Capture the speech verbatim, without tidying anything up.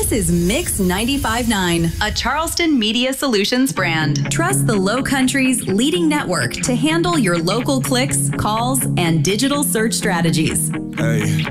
This is Mix ninety-five point nine, a Charleston Media Solutions brand. Trust the Low Country's leading network to handle your local clicks, calls, and digital search strategies. Hey,